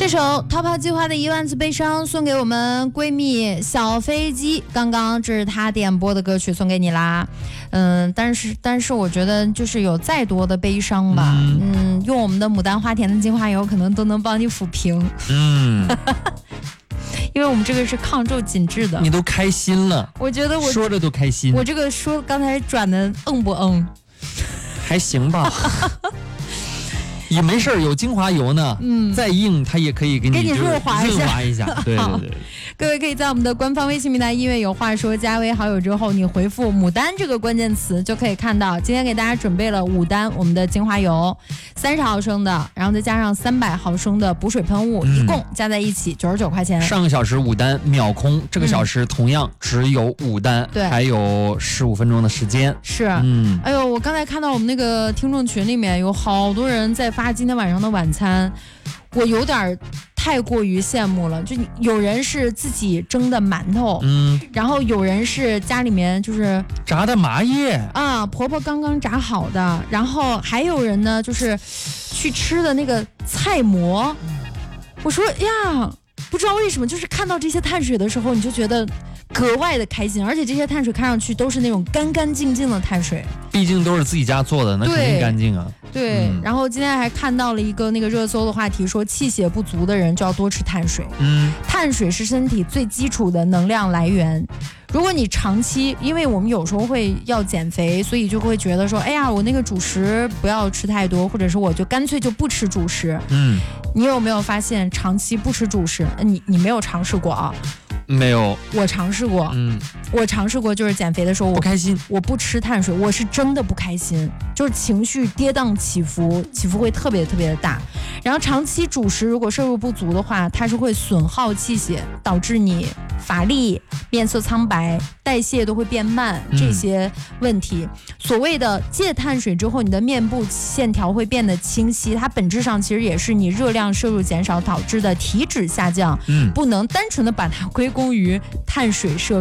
这首逃跑计划的1万次悲伤送给我们闺蜜小飞机，刚刚这是她点播的歌曲，送给你啦。但是我觉得就是有再多的悲伤吧，用我们的牡丹花田的精华油可能都能帮你抚平。因为我们这个是抗皱紧致的。 你都开心了， 我觉得我说着都开心。 我这个说刚才转的不还行吧。也没事，有精华油呢，再硬它也可以给你润滑一下。对对对。 各位可以在我们的官方微信平台音乐有话说加为好友之后，你回复牡丹这个关键词就可以看到，今天给大家准备了5单我们的精华油，30毫升的，然后再加上300毫升的补水喷雾，一共加在一起99块钱。 上个小时5单秒空，这个小时同样只有5单， 对， 还有15分钟的时间。 是，哎呦，我刚才看到我们那个听众群里面有好多人在发今天晚上的晚餐，我有点太过于羡慕了。就有人是自己蒸的馒头，然后有人是家里面就是炸的麻叶啊，婆婆刚刚炸好的，然后还有人呢就是去吃的那个菜馍。我说呀，不知道为什么，就是看到这些碳水的时候，你就觉得格外的开心，而且这些碳水看上去都是那种干干净净的碳水， 毕竟都是自己家做的，那肯定干净啊。 对，然后今天还看到了一个那个热搜的话题，说气血不足的人就要多吃碳水。碳水是身体最基础的能量来源。如果你长期，因为我们有时候会要减肥，所以就会觉得说，哎呀，我那个主食不要吃太多，或者是我就干脆就不吃主食。你有没有发现长期不吃主食？你没有尝试过啊？ 没有， 我尝试过。我尝试过，就是减肥的时候我不开心， 我不吃碳水，我是真的不开心，就是情绪跌宕起伏会特别特别的大。然后长期主食如果摄入不足的话，它是会损耗气血，导致你乏力、面色苍白、代谢都会变慢，这些问题。所谓的戒碳水之后，你的面部线条会变得清晰，它本质上其实也是你热量摄入减少导致的体脂下降，不能单纯的把它归功于碳水摄入。